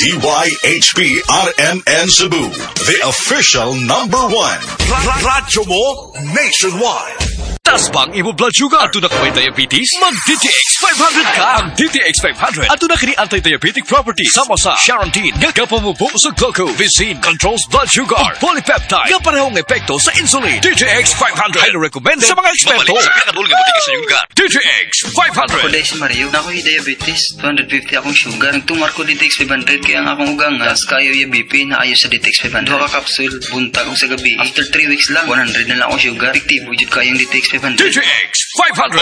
DYHP RMN Cebu, the official #1. Radyo mo nationwide. Tasbang imo blood sugar. Ato na kamay diabetes, mag-DTX 500 ka. Ang DTX 500. Ato na kini anti-diabetic properties. Sama sa Charantine, gagapamupo sa glucovizine, controls blood sugar, polypeptide, gaparehong epekto sa insulin. DTX 500. Highly recommended sa mga eksperto. DTX 500. Ako dahil si Mario, na ako'y diabetes, 250 akong sugar. Nagtumar ko DTX 500, kaya nga akong ugang as kayo yung BP na ayos sa DTX 500. Duha ka capsule, buntag ko sa gabi. After 3 weeks lang, 100 na lang akong sugar. Effective, wujud kayong DTX 500. DTX 500.